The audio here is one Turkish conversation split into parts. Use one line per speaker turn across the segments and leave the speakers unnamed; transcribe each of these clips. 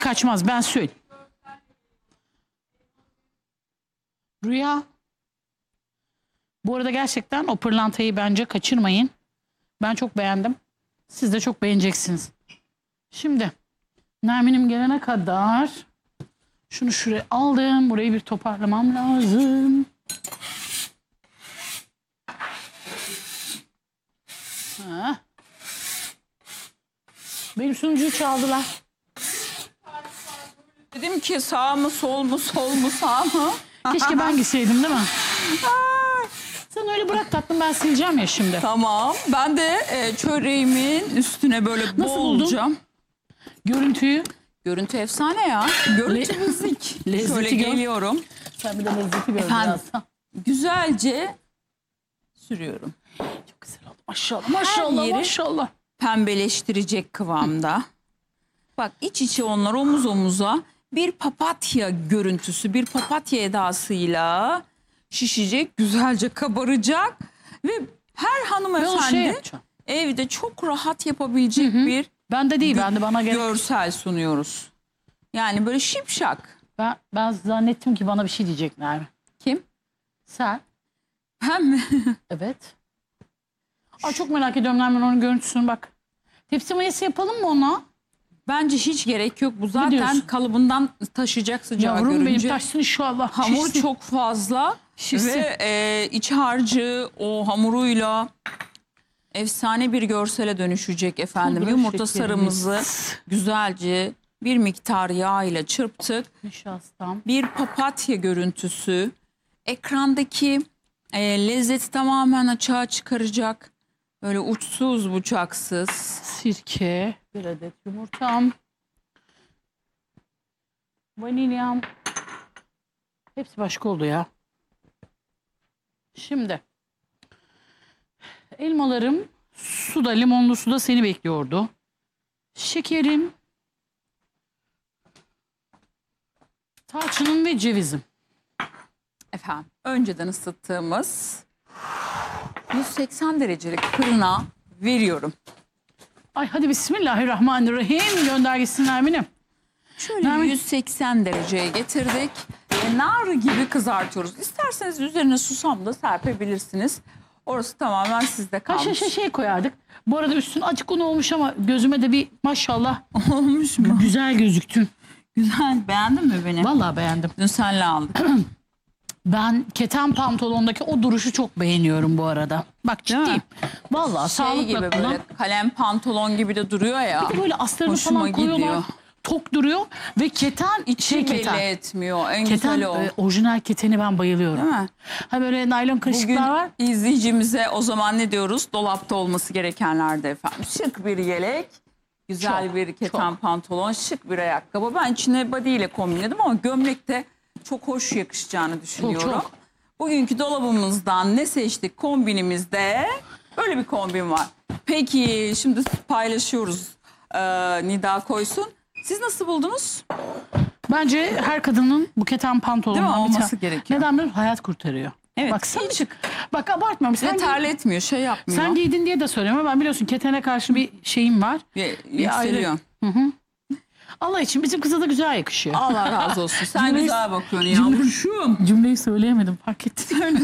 kaçmaz, ben söyleyeyim. Rüya. Bu arada gerçekten o pırlantayı bence kaçırmayın. Ben çok beğendim. Siz de çok beğeneceksiniz. Şimdi Nermin'im gelene kadar şunu şuraya aldım. Burayı bir toparlamam lazım. Ha. Benim sunucuyu çaldılar.
Dedim ki sağ mı sol mu sol mu sağ mı?
Keşke ben gitseydim değil mi? Sen öyle bırak tatlım, ben sileceğim ya şimdi.
Tamam. Ben de çöreğimin üstüne böyle
Nasıl buldun?
bolacağım.
Görüntüyü.
Görüntü efsane ya. Görüntü müzik.
Lezzeti
Şöyle
gör.
geliyorum.
Sen bir de lezzeti gör
Efendim?
biraz.
Güzelce sürüyorum.
Çok güzel oldu. Maşallah maşallah
yeri-
maşallah.
Pembeleştirecek kıvamda. Bak iç içe onlar omuz omuza bir papatya görüntüsü, bir papatya edasıyla şişecek, güzelce kabaracak ve her
Ben o şey
hanımefendi
yapacağım.
evde çok rahat yapabilecek bir
Ben de değil, ben de bana gerek.
görsel sunuyoruz. Yani böyle şipşak.
Ben zannettim ki bana bir şey diyecekler.
Kim?
Sen?
Ben mi?
Evet. Aa, çok merak ediyorum Nermin onun görüntüsünü bak. Tepsi mayası yapalım mı ona?
Bence hiç gerek yok. Bu
diyorsun?
zaten kalıbından taşıyacak sıcağı
Yavrum
görünce.
benim taşsın inşallah.
Hamur
Şişsin.
çok fazla
Şişsin.
ve iç harcı o hamuruyla efsane bir görsele dönüşecek efendim.
Pudra
Yumurta
şekerimiz.
sarımızı güzelce bir miktar yağ ile çırptık.
Nişastam.
Bir papatya görüntüsü ekrandaki lezzeti tamamen açığa çıkaracak. Böyle uçsuz bucaksız.
Sirke. Bir adet yumurtam. Vanilyam. Hepsi başka oldu ya. Şimdi. Elmalarım suda, limonlu suda seni bekliyordu. Şekerim. Tarçınım ve cevizim.
Efendim önceden ısıttığımız 180 derecelik fırına veriyorum.
Ay hadi bismillahirrahmanirrahim. Gönder gitsin Nermin'im.
Şöyle
Nermin.
180 dereceye getirdik. Nar gibi kızartıyoruz. İsterseniz üzerine susam da serpebilirsiniz. Orası tamamen sizde kalmış.
Şey koyardık. Bu arada üstün açık un olmuş ama gözüme de bir maşallah
Olmuş mu?
güzel gözüktün.
Güzel. Beğendin mi beni?
Vallahi beğendim.
Dün senle aldık.
Ben keten pantolondaki o duruşu çok beğeniyorum bu arada. Bak
Değil mi?
ciddiyim. Vallahi sağlık
gibi
bakımından.
böyle kalem pantolon gibi de duruyor ya.
Bir de böyle astarını
Hoşuma
falan koyuyorlar.
gidiyor.
Tok duruyor ve keten
İçi belli
keten.
etmiyor. En
Keten
güzeli o.
orijinal keteni ben bayılıyorum.
Değil mi?
Ha böyle naylon kaşıklar
Bugün
var.
izleyicimize o zaman ne diyoruz? Dolapta olması gerekenlerde efendim. Şık bir yelek, güzel
Çok,
bir keten pantolon, şık bir ayakkabı. Ben içine body ile kombinledim ama gömlekte çok hoş yakışacağını düşünüyorum.
çok.
Bugünkü dolabımızdan ne seçtik kombinimizde? Böyle bir kombin var. Peki şimdi paylaşıyoruz. Nida koysun. Siz nasıl buldunuz?
Bence her kadının bu keten
Değil mi?
pantolonundan
Olması gerekiyor.
Neden biliyor musun? Hayat kurtarıyor.
Evet.
Baksana.
Hiç
Bak abartmıyorum.
Ve terletmiyor, şey yapmıyor.
Sen giydin diye de söylüyorum. Ben biliyorsun ketene karşı bir şeyim var.
Yükseliyor.
Allah için bizim kıza da güzel yakışıyor.
Allah razı olsun. Sen
Cümleyi-
güzel bakıyorsun yavrum.
Cümleyi söyleyemedim, fark ettin.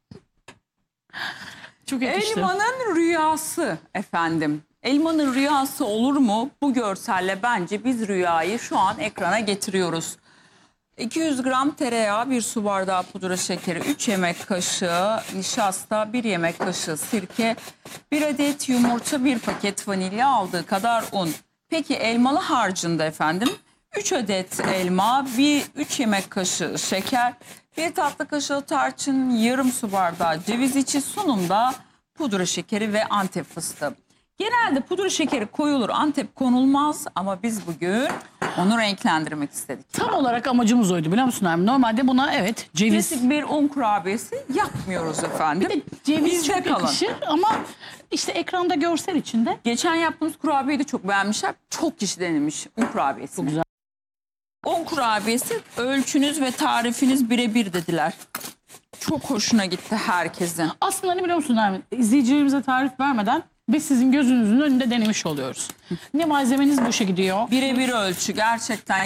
Çok yakıştı.
Elmanın rüyası efendim. Elmanın rüyası olur mu? Bu görselle bence biz rüyayı şu an ekrana getiriyoruz. 200 gram tereyağı, 1 su bardağı pudra şekeri, 3 yemek kaşığı nişasta, 1 yemek kaşığı sirke, 1 adet yumurta, 1 paket vanilya, aldığı kadar un. Peki elmalı harcında efendim 3 adet elma, 3 yemek kaşığı şeker, 1 tatlı kaşığı tarçın, yarım su bardağı ceviz içi, sunumda pudra şekeri ve Antep fıstığı. Genelde pudra şekeri koyulur, Antep konulmaz ama biz bugün onu renklendirmek istedik.
Tam olarak amacımız oydu biliyor musun Nermin? Normalde buna evet ceviz.
Klasik bir un kurabiyesi yapmıyoruz efendim.
Ceviz
Bizde
çok
kalın.
yakışır ama işte ekranda görsel içinde.
Geçen yaptığımız kurabiyeyi de çok beğenmişler. Çok kişi denemiş un kurabiyesini.
Çok güzel.
Un kurabiyesi ölçünüz ve tarifiniz birebir dediler. Çok hoşuna gitti herkesin.
Aslında ne biliyor musun Nermin? İzleyicilerimize tarif vermeden biz sizin gözünüzün önünde denemiş oluyoruz. Ne malzemeniz boşa gidiyor.
Birebir ölçü gerçekten